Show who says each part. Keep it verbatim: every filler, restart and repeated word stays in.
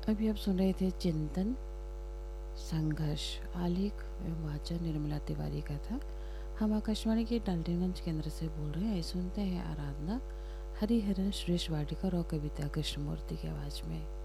Speaker 1: अभी आप सुन रहे थे चिंतन संघर्ष। आलेख एवं वाचन निर्मला तिवारी का था। हम आकाशवाणी के डाल्टनगंज केंद्र से बोल रहे हैं। सुनते हैं आराधना हरिहरन सुरेश वाडकर और कविता कृष्णमूर्ति की आवाज़ में।